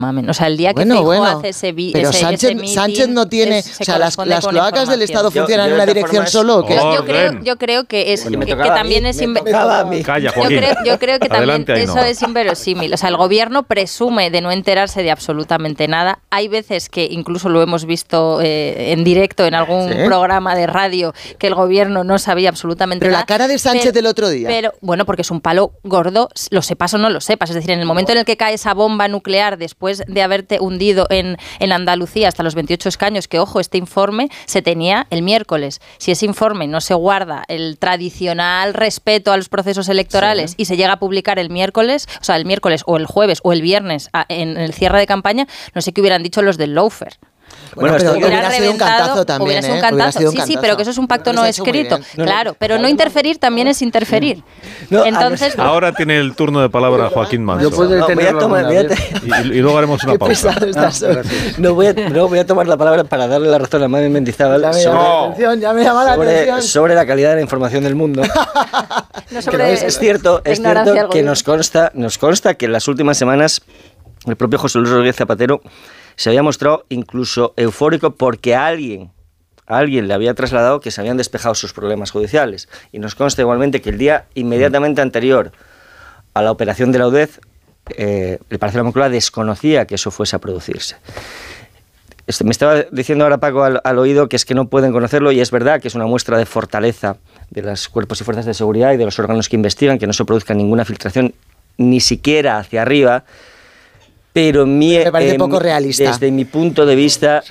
O sea, el día que Feijóo hace ese meeting... Pero Sánchez no tiene... O sea, las cloacas del Estado funcionan en una dirección solo. Yo creo que también es... Yo creo que también eso es inverosímil. O sea, el gobierno presume de no enterarse de absolutamente nada. Hay veces que incluso lo hemos visto en directo en algún programa de radio, que el gobierno no sabía absolutamente nada. Pero la cara de Sánchez del otro día. Pero, bueno, porque es un palo gordo, lo sepas o no lo sepas. Es decir, en el momento en el que cae esa bomba nuclear después de haberte hundido en Andalucía hasta los 28 escaños, que ojo, este informe se tenía el miércoles. Si ese informe no se guarda el tradicional respeto a los procesos electorales y se llega a publicar el miércoles, o sea, el miércoles o el jueves o el viernes en el cierre de campaña, no sé qué hubieran dicho los del Lawfare. Bueno, pero hubiera sido un cantazo también. Hubiera sido un cantazo. Sí, pero que eso es un pacto no escrito. Claro, pero no interferir también es interferir. Entonces, ahora tiene el turno de palabra Joaquín Manso. Y luego haremos una pausa. Voy a tomar la palabra para darle la razón a Mamen Mendizábal sobre la calidad de la información del mundo. Es cierto que nos consta que en las últimas semanas el propio José Luis Rodríguez Zapatero se había mostrado incluso eufórico porque a alguien le había trasladado que se habían despejado sus problemas judiciales. Y nos consta igualmente que el día inmediatamente anterior a la operación de la UDEZ, el Palacio de la Moncloa desconocía que eso fuese a producirse. Me estaba diciendo ahora Paco al oído que es que no pueden conocerlo, y es verdad que es una muestra de fortaleza de los cuerpos y fuerzas de seguridad y de los órganos que investigan, que no se produzca ninguna filtración ni siquiera hacia arriba. Pero me parece poco realista. Desde mi punto de vista,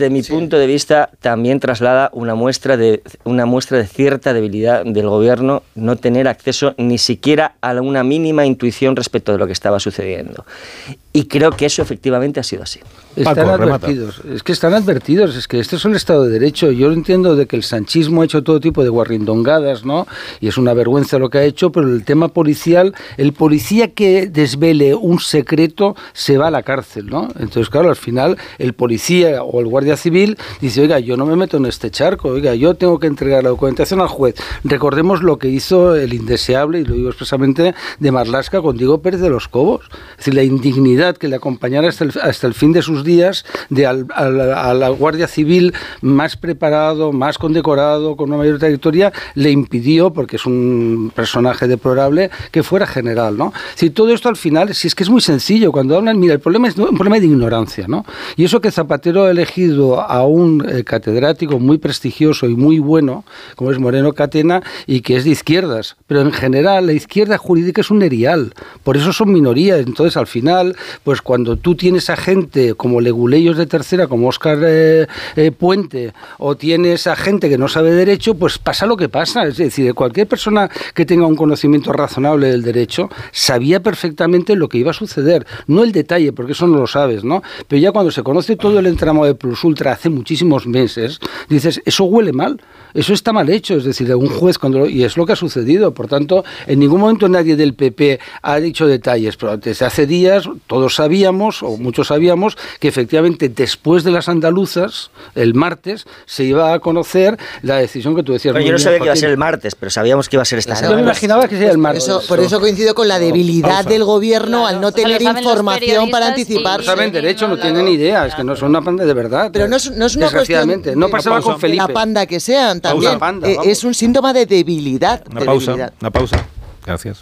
también traslada una muestra de cierta debilidad del gobierno no tener acceso ni siquiera a una mínima intuición respecto de lo que estaba sucediendo. Y creo que eso efectivamente ha sido así. Están advertidos. Es que esto es un Estado de Derecho. Yo entiendo de que el sanchismo ha hecho todo tipo de guarrindongadas, ¿no? Y es una vergüenza lo que ha hecho, pero el tema policial, el policía que desvele un secreto se va a la cárcel, ¿no? Entonces, claro, al final el policía o el guardia civil dice, oiga, yo no me meto en este charco, oiga, yo tengo que entregar la documentación al juez. Recordemos lo que hizo el indeseable, y lo digo expresamente, de Marlaska con Diego Pérez de los Cobos. Es decir, la indignidad que le acompañara hasta el fin de sus días a la Guardia Civil más preparado, más condecorado, con una mayor trayectoria, le impidió, porque es un personaje deplorable, que fuera general, ¿no? Si todo esto al final, si es que es muy sencillo, cuando hablan, mira, el problema es un problema de ignorancia, ¿no? Y eso que Zapatero ha elegido a un catedrático muy prestigioso y muy bueno, como es Moreno Catena, y que es de izquierdas, pero en general la izquierda jurídica es un erial, por eso son minorías. Entonces al final, pues cuando tú tienes a gente como leguleyos de tercera, como Óscar Puente, o tienes a gente que no sabe derecho, pues pasa lo que pasa. Es decir, cualquier persona que tenga un conocimiento razonable del derecho sabía perfectamente lo que iba a suceder, no el detalle, porque eso no lo sabes, ¿no? Pero ya cuando se conoce todo el entramado de Plus Ultra hace muchísimos meses, dices, eso huele mal, eso está mal hecho. Es decir, un juez, y es lo que ha sucedido. Por tanto, en ningún momento nadie del PP ha dicho detalles, pero desde hace días todos sabíamos, o muchos sabíamos, que efectivamente después de las andaluzas, el martes, se iba a conocer la decisión que tú decías. Pero yo no sabía que iba a ser el martes, pero sabíamos que iba a ser esta semana. Yo me imaginaba que sería el martes. Por eso coincido con la debilidad del gobierno, al no tener información para anticipar. No saben derecho, no tienen idea, es que no son una panda de verdad. Pero no es una cuestión, no pasaba con Felipe. La panda que sean también, es un síntoma de debilidad. Una pausa. Gracias.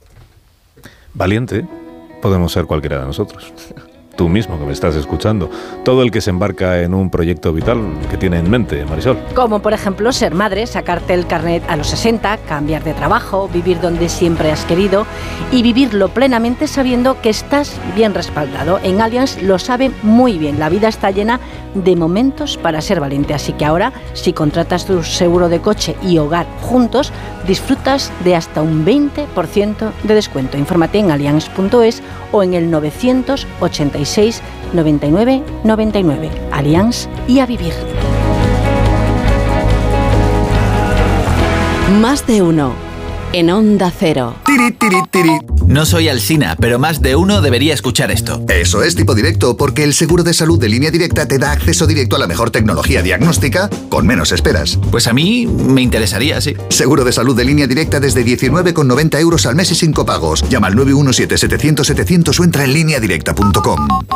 Valiente podemos ser cualquiera de nosotros. Tú mismo que me estás escuchando. Todo el que se embarca en un proyecto vital que tiene en mente, Marisol. Como por ejemplo ser madre, sacarte el carnet a los 60, cambiar de trabajo, vivir donde siempre has querido y vivirlo plenamente sabiendo que estás bien respaldado. En Allianz lo saben muy bien. La vida está llena de momentos para ser valiente. Así que ahora, si contratas tu seguro de coche y hogar juntos, disfrutas de hasta un 20% de descuento. Infórmate en allianz.es o en el 986 99 99. Allianz y a vivir. Más de uno en Onda Cero. Tiri, tiri, tiri. No soy Alsina, pero más de uno debería escuchar esto. Eso es Tipo Directo, porque el seguro de salud de Línea Directa te da acceso directo a la mejor tecnología diagnóstica con menos esperas. Pues a mí me interesaría, sí. Seguro de salud de Línea Directa desde 19,90 € al mes y sin copagos. Llama al 917-700-700 o entra en lineadirecta.com.